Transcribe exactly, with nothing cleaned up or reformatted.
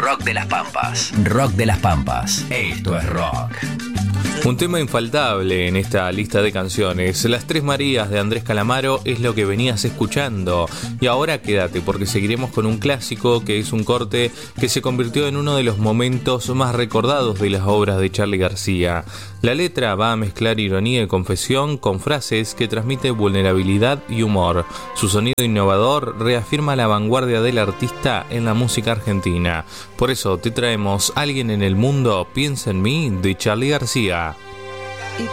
Rock de las Pampas. Rock de las Pampas. Esto es rock. Un tema infaltable en esta lista de canciones, Las Tres Marías de Andrés Calamaro, es lo que venías escuchando. Y ahora quédate, porque seguiremos con un clásico que es un corte que se convirtió en uno de los momentos más recordados de las obras de Charly García. La letra va a mezclar ironía y confesión con frases que transmiten vulnerabilidad y humor. Su sonido innovador reafirma la vanguardia del artista en la música argentina. Por eso te traemos Alguien en el Mundo Piensa en Mí de Charly García.